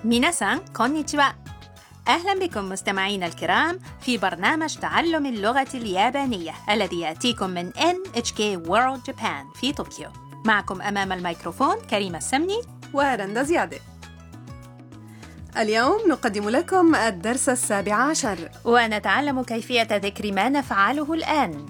ميناسان كونيتشوا. أهلا بكم مستمعينا الكرام في برنامج تعلم اللغة اليابانية الذي يأتيكم من NHK World Japan في طوكيو. معكم أمام الميكروفون كريمة السمني ورندا زيادة. اليوم نقدم لكم الدرس 17 ونتعلم كيفية ذكر ما نفعله الآن.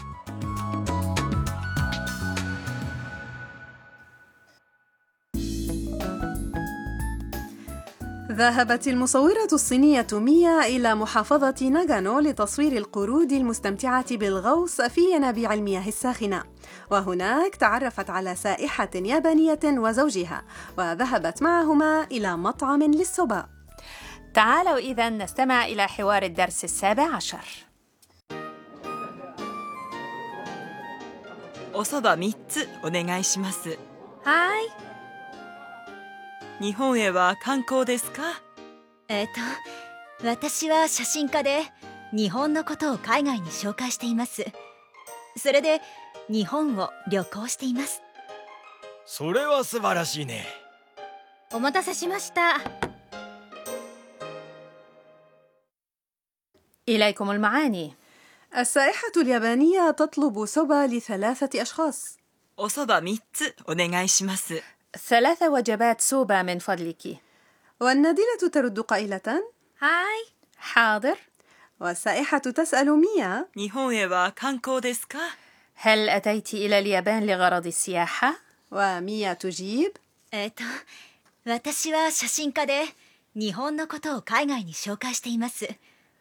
ذهبت المصورة الصينية ميا إلى محافظة ناغانو لتصوير القرود المستمتعة بالغوص في ينابيع المياه الساخنة، وهناك تعرفت على سائحة يابانية وزوجها وذهبت معهما إلى مطعم للصبا. تعالوا إذن نستمع إلى حوار الدرس 17. おそば3つお願いします。 はい。 日本へは観光ですか？ 私は写真家で日本のことを海外に紹介しています。それで日本を旅行しています。 それは素晴らしいね。 お待たせしました。 إليكم المعاني. السائحة اليابانية تطلب صوبا ل3 أشخاص. おそば3つお願いします。 3 وجبات سوبا من فضلك. والنادلة ترد قائلة هاي. حاضر. والسائحة تسأل ميا 日本へは観光ですか؟ هل أتيت إلى اليابان لغرض السياحة؟ وميا تجيب 私は写真家で日本のことを海外に紹介しています。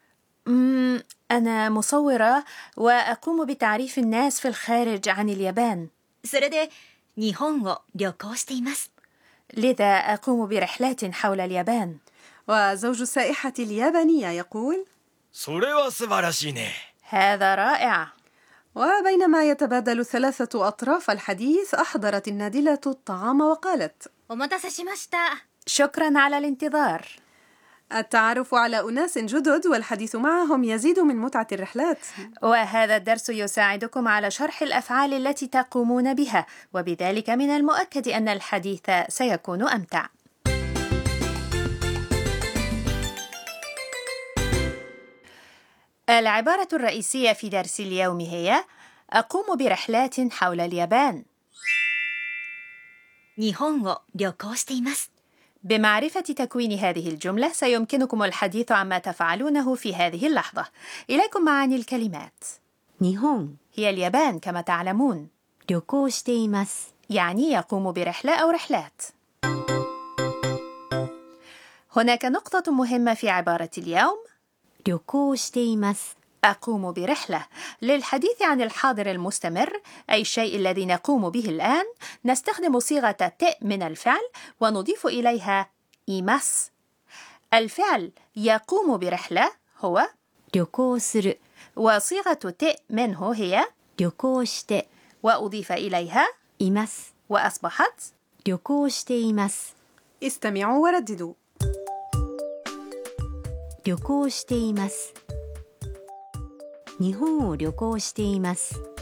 أنا مصورة وأقوم بتعريف الناس في الخارج عن اليابان. それで日本を旅行しています。 لذا أقوم برحلات حول اليابان. وزوج السائحة اليابانية يقول それは素晴らしいね。 هذا رائع. وبينما يتبادل 3 أطراف الحديث أحضرت النادلة الطعام وقالت お待たせしました。 شكرا على الانتظار. التعرف على أناس جدد والحديث معهم يزيد من متعة الرحلات. وهذا الدرس يساعدكم على شرح الأفعال التي تقومون بها، وبذلك من المؤكد أن الحديث سيكون أمتع. العبارة الرئيسية في درس اليوم هي أقوم برحلات حول اليابان. 日本を旅行しています。 بمعرفة تكوين هذه الجملة سيمكنكم الحديث عما تفعلونه في هذه اللحظة. إليكم معاني الكلمات. 日本 هي اليابان كما تعلمون. 旅行しています。 يعني يقوم برحلة أو رحلات. هناك نقطة مهمة في عبارة اليوم. 旅行しています。 أقوم برحلة. للحديث عن الحاضر المستمر أي الشيء الذي نقوم به الآن نستخدم صيغة ت من الفعل ونضيف إليها إيماس. الفعل يقوم برحلة هو 旅行する。 وصيغة ت منه هي 旅行して وأضيف إليها います。 وأصبحت 旅行しています。 استمعوا ورددوا. 旅行しています。日本を旅行しています。